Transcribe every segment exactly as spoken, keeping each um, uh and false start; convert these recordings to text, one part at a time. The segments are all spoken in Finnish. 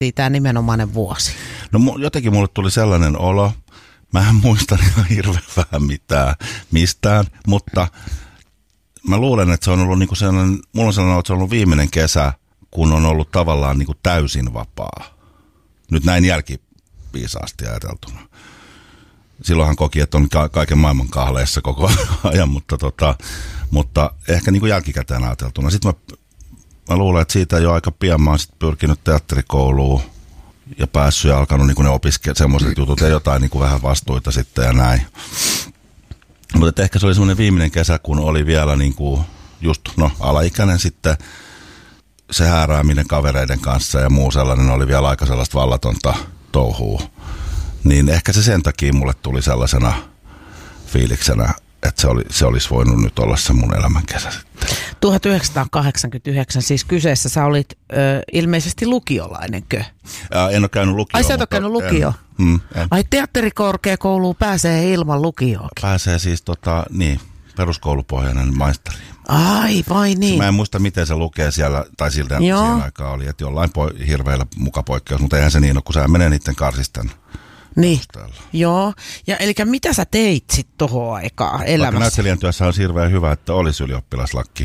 tarvittiin tämä nimenomainen vuosi? No jotenkin mulle tuli sellainen olo, mä en muista ihan hirveän vähän mitään mistään, mutta mä luulen, että se on ollut niinku sellainen, mulla on sellainen, että se on ollut viimeinen kesä, kun on ollut tavallaan niinku täysin vapaa. Nyt näin jälkiviisaasti ajateltuna. Silloinhan koki, että on ka- kaiken maailman kahleissa koko ajan, mutta, tota, mutta ehkä niinku jälkikäteen ajateltuna. Sitten mä, mä luulen, että siitä jo aika pian mä oon sit pyrkinyt teatterikouluun ja päässyt ja alkanut niinku ne opiskella semmoiset jutut ja jotain niinku vähän vastuita sitten ja näin. Mutta ehkä se oli semmoinen viimeinen kesä, kun oli vielä niinku just no, alaikäinen sitten. Se häärääminen kavereiden kanssa ja muu sellainen oli vielä aika sellaista vallatonta touhua. Niin ehkä se sen takia mulle tuli sellaisena fiiliksenä, että se, oli, se olisi voinut nyt olla se mun elämän kesä sitten. tuhatyhdeksänsataakahdeksankymmentäyhdeksän siis kyseessä. Sä olit ö, ilmeisesti lukiolainenkö? Ää, en ole käynyt lukioon. Ai sä et ole käynyt lukioon? Mm, Ai teatterikorkeakouluun pääsee ilman lukioonkin? Pääsee siis tota, niin, peruskoulupohjainen maisteri. Ai, vai niin? Mä en muista, miten se lukee siellä, tai siltä siihen aikaan oli, että jollain po- hirveillä muka poikkeus, mutta eihän se niin ole, kun sä menee niiden karsisten. Niin, joo. Ja eli mitä sä teit sitten tohon aikaan elämässä? Vaikka näyttelijän työssä on hirveän hyvä, että olisi ylioppilaslakki.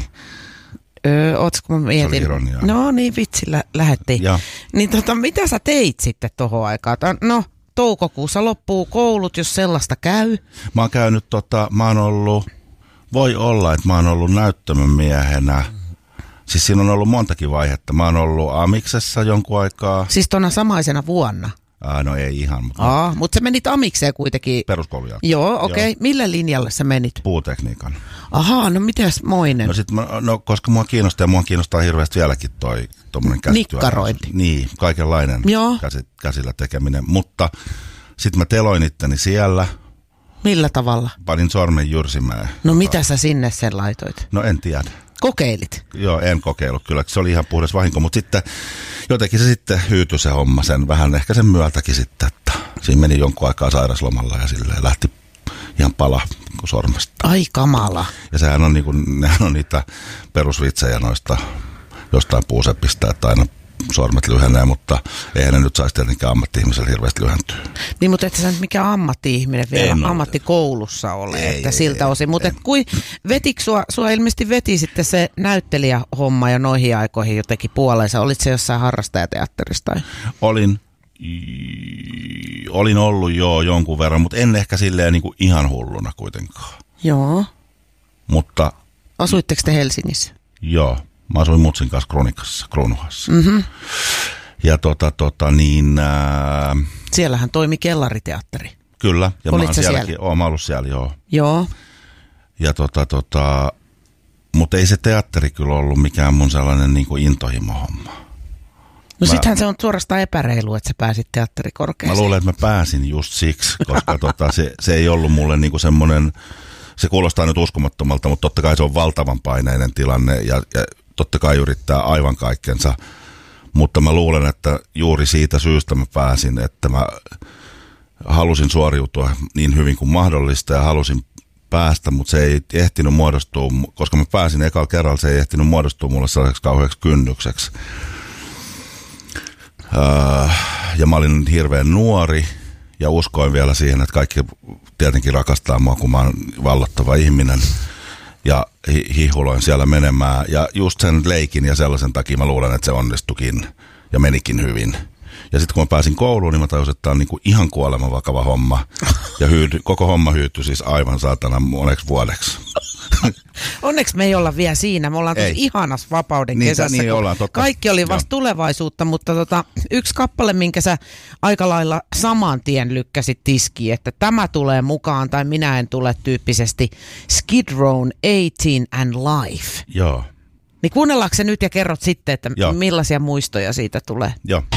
Öö, ootko mä mietin? Se oli ironiaa. No niin, vitsillä lähettiin. Ja. Niin tota, mitä sä teit sitten tohon aikaan? No, toukokuussa loppuu koulut, jos sellaista käy. Mä oon käynyt, tota, mä oon ollut, voi olla, että mä oon ollut näyttömän miehenä. Siis siinä on ollut montakin vaihetta. Mä oon ollut Amiksessa jonkun aikaa. Siis tona samaisena vuonna? Aa, no ei ihan. Mutta Aa, mutta sä menit Amikseen kuitenkin. Peruskoulun jälkeen. Joo, okei. Okay. Millä linjalle sä menit? Puutekniikan. Ahaa, no mitäs moinen? No sit mä, no koska mua kiinnostaa ja mua kiinnostaa hirveästi vieläkin toi tommonen käsityö. Nikkarointi. Niin, kaikenlainen käsi, käsillä tekeminen. Mutta sit mä teloin itteni siellä. Millä tavalla? Panin sormen jyrsimään. No mitä sä sinne sen laitoit? No en tiedä. Kokeilit? Joo, en kokeillut kyllä. Se oli ihan puhdas vahinko, mutta sitten jotenkin se sitten hyytyi se homma sen vähän ehkä sen myötäkin sitten, että siinä meni jonkun aikaa sairaslomalla ja silleen lähti ihan pala sormesta. Ai kamala. Ja sehän on, niinku, nehän on niitä perusvitsejä noista jostain puuseppistä, että aina sormet lyhenee, mutta eihän ne nyt saisi tietenkään ammatti-ihmisellä hirveästi lyhentyä. Niin, mutta et sä nyt mikään ammatti-ihminen vielä en ammattikoulussa ole, ei, että ei, siltä ei, osin. Mutta kui vetikö sua, sua ilmeisesti veti sitten se näyttelijähomma jo noihin aikoihin jotenkin puoleensa? Olit se jossain harrastajateatterissa tai? Olin, olin ollut jo jonkun verran, mutta en ehkä silleen niin kuin ihan hulluna kuitenkaan. Joo. Mutta asuitteko te Helsingissä? Joo. Mä asuin mutsin kanssa Kronikassa, Kruunuhassa. Mm-hmm. Ja tota, tota niin... Ää... Siellähän toimi kellariteatteri. Kyllä. Ja Olit mä oon sielläkin, siellä? Oon mä ollut siellä, joo. Joo. Ja tota, tota... Mutta ei se teatteri kyllä ollut mikään mun sellainen niin kuin intohimo-homma. No mä... sittenhän se on suorastaan epäreilu, että sä pääsit teatterikorkeaseen. Mä luulen, että mä pääsin just siksi, koska tota, se, se ei ollut mulle niin kuin semmoinen... Se kuulostaa nyt uskomattomalta, mutta totta kai se on valtavan paineinen tilanne ja, ja totta kai yrittää aivan kaikkensa. Mutta mä luulen, että juuri siitä syystä mä pääsin, että mä halusin suoriutua niin hyvin kuin mahdollista ja halusin päästä, mutta se ei ehtinyt muodostua, koska mä pääsin ekalla kerralla, se ei ehtinyt muodostua mulle sellaiseksi kauheaksi kynnykseksi. Öö, ja mä olin hirveän nuori. Ja uskoin vielä siihen, että kaikki tietenkin rakastaa mua, kun mä oon vallottava ihminen. Ja hi- hihuloin siellä menemään. Ja just sen leikin ja sellaisen takia mä luulen, että se onnistukin ja menikin hyvin. Ja sitten kun mä pääsin kouluun, niin mä tajusin, että tämä on niinku ihan kuoleman vakava homma. Ja hyydy, koko homma hyytyi siis aivan saatana moneksi vuodeksi. Onneksi me ei olla vielä siinä. Me ollaan tosi ihanas vapauden niin, kesässä. Niin ollaan, totta. Kaikki oli vasta Joo. tulevaisuutta, mutta tota, yksi kappale, minkä sä aika lailla saman tien lykkäsit tiskiin, että tämä tulee mukaan tai minä en tule tyyppisesti. Skid Row'n eighteen and Life. Joo. Niin kuunnellaanko se nyt ja kerrot sitten, että Joo. millaisia muistoja siitä tulee? Joo.